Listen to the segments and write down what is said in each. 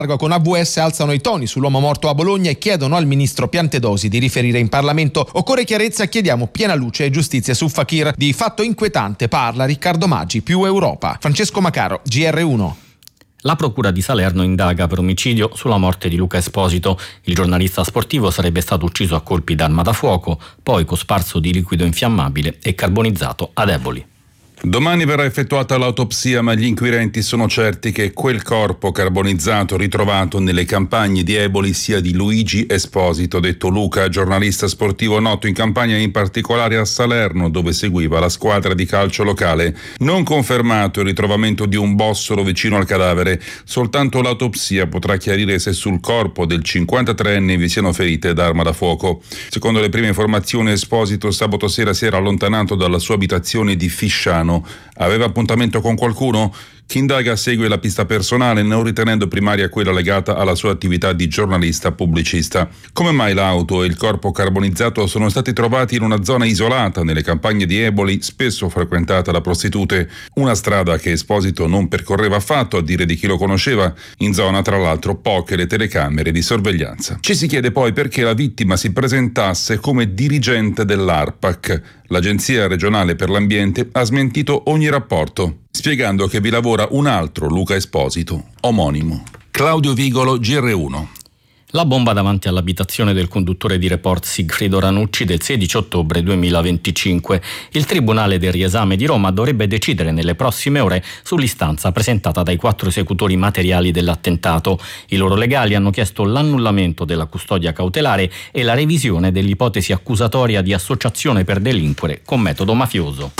Con AVS alzano i toni sull'uomo morto a Bologna e chiedono al ministro Piantedosi di riferire in Parlamento. Occorre chiarezza, chiediamo piena luce e giustizia su Fakir. Di fatto inquietante parla Riccardo Maggi, più Europa. Francesco Macaro, GR1. La procura di Salerno indaga per omicidio sulla morte di Luca Esposito. Il giornalista sportivo sarebbe stato ucciso a colpi d'arma da fuoco, poi cosparso di liquido infiammabile e carbonizzato ad Eboli. Domani verrà effettuata l'autopsia, ma gli inquirenti sono certi che quel corpo carbonizzato ritrovato nelle campagne di Eboli sia di Luigi Esposito, detto Luca, giornalista sportivo noto in Campania e in particolare a Salerno, dove seguiva la squadra di calcio locale. Non confermato il ritrovamento di un bossolo vicino al cadavere, soltanto l'autopsia potrà chiarire se sul corpo del 53enne vi siano ferite d'arma da fuoco. Secondo le prime informazioni, Esposito sabato sera si era allontanato dalla sua abitazione di Fisciano. Aveva appuntamento con qualcuno? Chi indaga segue la pista personale, non ritenendo primaria quella legata alla sua attività di giornalista pubblicista. Come mai l'auto e il corpo carbonizzato sono stati trovati in una zona isolata nelle campagne di Eboli, spesso frequentata da prostitute? Una strada che Esposito non percorreva affatto, a dire di chi lo conosceva. In zona, tra l'altro, poche le telecamere di sorveglianza. Ci si chiede poi perché la vittima si presentasse come dirigente dell'ARPAC. L'Agenzia regionale per l'ambiente ha smentito ogni rapporto, spiegando che vi lavora un altro Luca Esposito, omonimo. Claudio Vigolo, GR1. La bomba davanti all'abitazione del conduttore di Report Sigfrido Ranucci del 16 ottobre 2025. Il Tribunale del Riesame di Roma dovrebbe decidere nelle prossime ore sull'istanza presentata dai 4 esecutori materiali dell'attentato. I loro legali hanno chiesto l'annullamento della custodia cautelare e la revisione dell'ipotesi accusatoria di associazione per delinquere con metodo mafioso.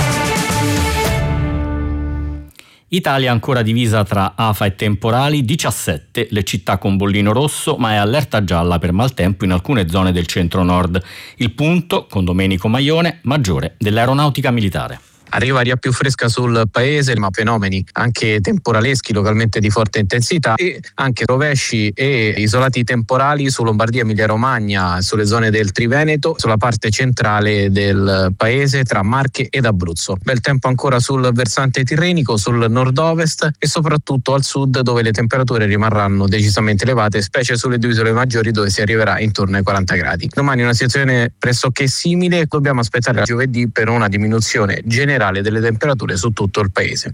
Italia ancora divisa tra afa e temporali, 17 le città con bollino rosso, ma è allerta gialla per maltempo in alcune zone del centro-nord. Il punto, con Domenico Maione, maggiore dell'aeronautica militare. Arriva aria più fresca sul paese, ma fenomeni anche temporaleschi localmente di forte intensità e anche rovesci e isolati temporali su Lombardia, Emilia Romagna, sulle zone del Triveneto, sulla parte centrale del paese tra Marche ed Abruzzo. Bel tempo ancora sul versante tirrenico, sul nord-ovest e soprattutto al sud, dove le temperature rimarranno decisamente elevate, specie sulle due isole maggiori dove si arriverà intorno ai 40 gradi. Domani una situazione pressoché simile, dobbiamo aspettare giovedì per una diminuzione generale delle temperature su tutto il paese.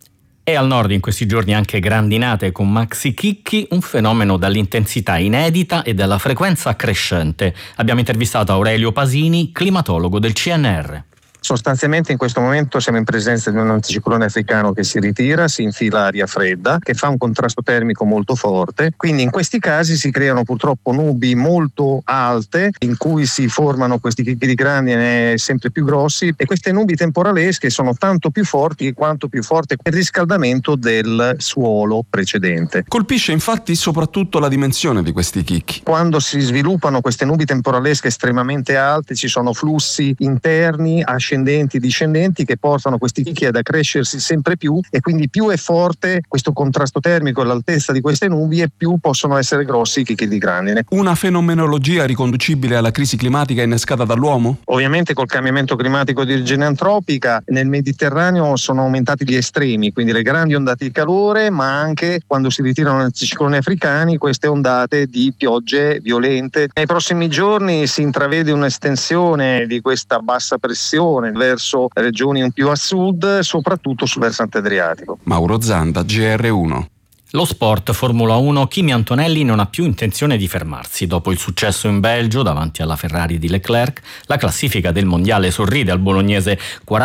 E al nord in questi giorni anche grandinate con maxi chicchi, un fenomeno dall'intensità inedita e dalla frequenza crescente. Abbiamo intervistato Aurelio Pasini, climatologo del CNR. Sostanzialmente in questo momento siamo in presenza di un anticiclone africano che si ritira, si infila aria fredda, che fa un contrasto termico molto forte, quindi in questi casi si creano purtroppo nubi molto alte in cui si formano questi chicchi di grandine sempre più grossi e queste nubi temporalesche sono tanto più forti quanto più forte il riscaldamento del suolo precedente. Colpisce infatti soprattutto la dimensione di questi chicchi. Quando si sviluppano queste nubi temporalesche estremamente alte ci sono flussi interni ascendenti e discendenti che portano questi chicchi ad accrescersi sempre più e quindi più è forte questo contrasto termico all'altezza di queste nubi e più possono essere grossi i chicchi di grandine. Una fenomenologia riconducibile alla crisi climatica innescata dall'uomo? Ovviamente col cambiamento climatico di origine antropica nel Mediterraneo sono aumentati gli estremi, quindi le grandi ondate di calore, ma anche quando si ritirano gli anticicloni africani queste ondate di piogge violente. Nei prossimi giorni si intravede un'estensione di questa bassa pressione verso regioni più a sud, soprattutto sul versante adriatico. Mauro Zanda, GR1. Lo sport, Formula 1, Kimi Antonelli non ha più intenzione di fermarsi. Dopo il successo in Belgio davanti alla Ferrari di Leclerc, la classifica del mondiale sorride al bolognese: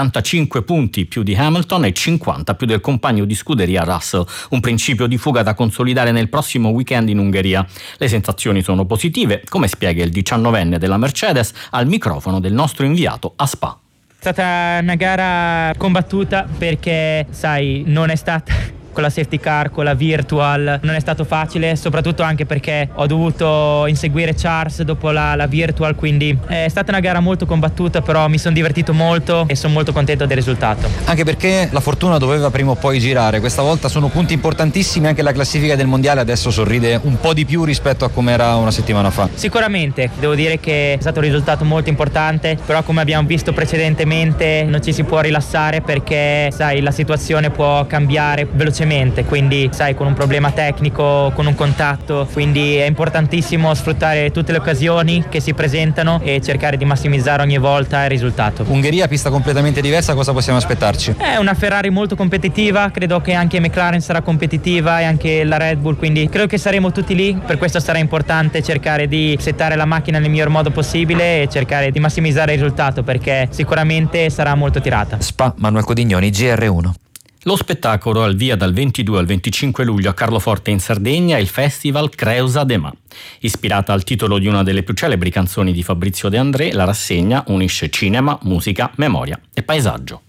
45 punti più di Hamilton e 50 più del compagno di scuderia Russell. Un principio di fuga da consolidare nel prossimo weekend in Ungheria. Le sensazioni sono positive, come spiega il 19enne della Mercedes al microfono del nostro inviato a Spa. È stata una gara combattuta perché, sai, non è stata con la safety car, con la virtual, non è stato facile, soprattutto anche perché ho dovuto inseguire Charles dopo la virtual, quindi è stata una gara molto combattuta, però mi sono divertito molto e sono molto contento del risultato. Anche perché la fortuna doveva prima o poi girare, questa volta sono punti importantissimi, anche la classifica del mondiale adesso sorride un po' di più rispetto a come era una settimana fa. Sicuramente, devo dire che è stato un risultato molto importante, però come abbiamo visto precedentemente non ci si può rilassare perché, sai, la situazione può cambiare velocemente velocemente, quindi sai, con un problema tecnico, con un contatto, quindi è importantissimo sfruttare tutte le occasioni che si presentano e cercare di massimizzare ogni volta il risultato. Ungheria, pista completamente diversa, cosa possiamo aspettarci? È una Ferrari molto competitiva, credo che anche McLaren sarà competitiva e anche la Red Bull, quindi credo che saremo tutti lì, per questo sarà importante cercare di settare la macchina nel miglior modo possibile e cercare di massimizzare il risultato, perché sicuramente sarà molto tirata. Spa, Manuel Codignoni, GR1. Lo spettacolo al via dal 22 al 25 luglio a Carloforte in Sardegna è il festival Creusa de Ma. Ispirata al titolo di una delle più celebri canzoni di Fabrizio De André, la rassegna unisce cinema, musica, memoria e paesaggio.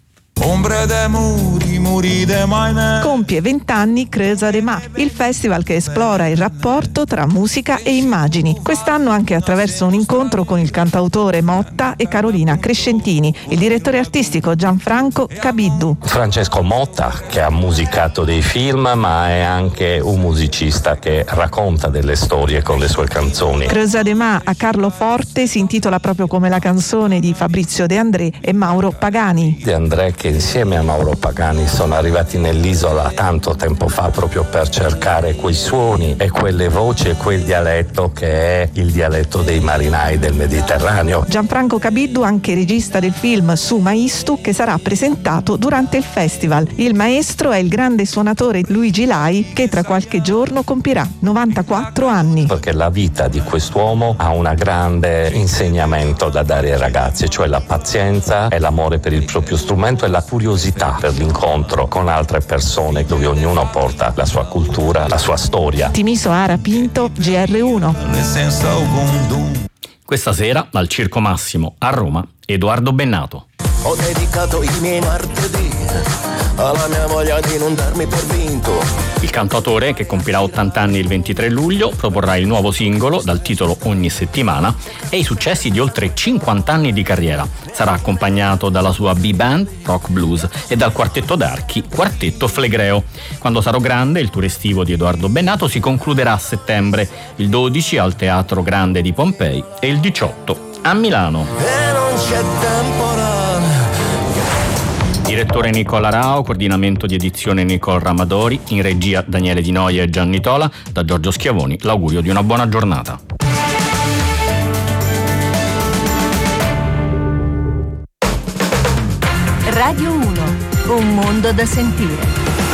Compie 20 anni Creusa de Ma, il festival che esplora il rapporto tra musica e immagini. Quest'anno anche attraverso un incontro con il cantautore Motta e Carolina Crescentini, il direttore artistico Gianfranco Cabiddu. Francesco Motta, che ha musicato dei film, ma è anche un musicista che racconta delle storie con le sue canzoni. Creusa de Ma a Carloforte si intitola proprio come la canzone di Fabrizio De André e Mauro Pagani. De André, che insieme a Mauro Pagani sono arrivati nell'isola tanto tempo fa proprio per cercare quei suoni e quelle voci e quel dialetto che è il dialetto dei marinai del Mediterraneo. Gianfranco Cabiddu, anche regista del film Su Maistu, che sarà presentato durante il festival. Il maestro è il grande suonatore Luigi Lai, che tra qualche giorno compirà 94 anni. Perché la vita di quest'uomo ha un grande insegnamento da dare ai ragazzi, cioè la pazienza e l'amore per il proprio strumento e la curiosità per l'incontro con altre persone, dove ognuno porta la sua cultura, la sua storia. Timiso Ara Pinto, GR1. Questa sera al Circo Massimo a Roma, Edoardo Bennato. Ho dedicato i miei martedì alla mia voglia di non darmi per vinto. Il cantautore, che compirà 80 anni il 23 luglio, proporrà il nuovo singolo dal titolo Ogni settimana e i successi di oltre 50 anni di carriera. Sarà accompagnato dalla sua B-Band, Rock Blues, e dal quartetto d'archi, Quartetto Flegreo. Quando sarò grande, il tour estivo di Edoardo Bennato si concluderà a settembre, il 12 al Teatro Grande di Pompei e il 18 a Milano. E non c'è temporale. Direttore Nicola Rao, coordinamento di edizione Nicole Ramadori, in regia Daniele Di Noia e Gianni Tola, da Giorgio Schiavoni l'augurio di una buona giornata. Radio 1, un mondo da sentire.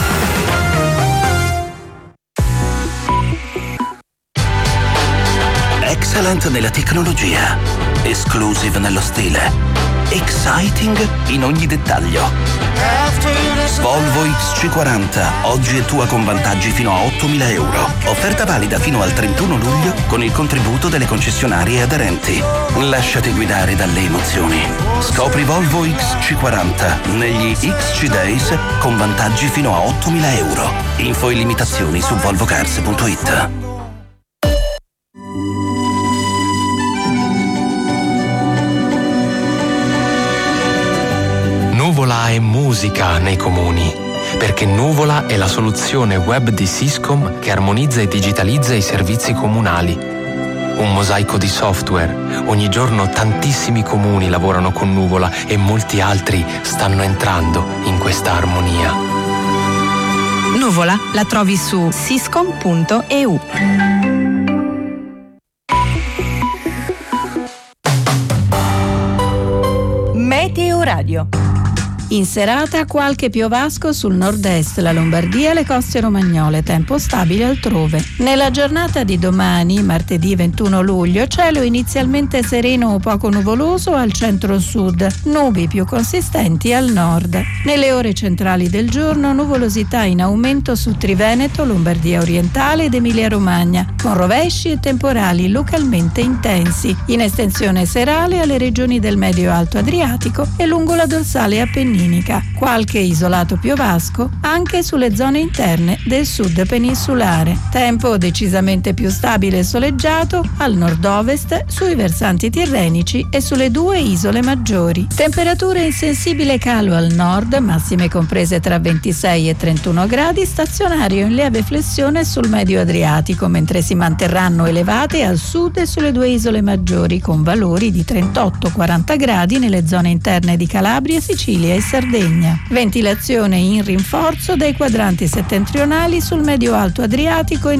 Excellent nella tecnologia, exclusive nello stile, exciting in ogni dettaglio. Volvo XC40, oggi è tua con vantaggi fino a 8.000 euro. Offerta valida fino al 31 luglio con il contributo delle concessionarie aderenti. Lasciati guidare dalle emozioni. Scopri Volvo XC40 negli XC Days con vantaggi fino a 8.000 euro. Info e limitazioni su volvocars.it. Nuvola è musica nei comuni, perché Nuvola è la soluzione web di Siscom che armonizza e digitalizza i servizi comunali. Un mosaico di software. Ogni giorno tantissimi comuni lavorano con Nuvola e molti altri stanno entrando in questa armonia. Nuvola la trovi su siscom.eu. Meteo Radio. In serata qualche piovasco sul nord-est, la Lombardia e le coste romagnole, tempo stabile altrove. Nella giornata di domani, martedì 21 luglio, cielo inizialmente sereno o poco nuvoloso al centro-sud, nubi più consistenti al nord. Nelle ore centrali del giorno, nuvolosità in aumento su Triveneto, Lombardia orientale ed Emilia-Romagna, con rovesci e temporali localmente intensi, in estensione serale alle regioni del medio-alto Adriatico e lungo la dorsale appenninica. Qualche isolato piovasco anche sulle zone interne del sud peninsulare. Tempo decisamente più stabile e soleggiato al nord-ovest, sui versanti tirrenici e sulle due isole maggiori. Temperature in sensibile calo al nord, massime comprese tra 26 e 31 gradi, stazionario in lieve flessione sul medio Adriatico, mentre si manterranno elevate al sud e sulle due isole maggiori, con valori di 38-40 gradi nelle zone interne di Calabria, Sicilia e Sardegna. Ventilazione in rinforzo dei quadranti settentrionali sul medio-alto Adriatico e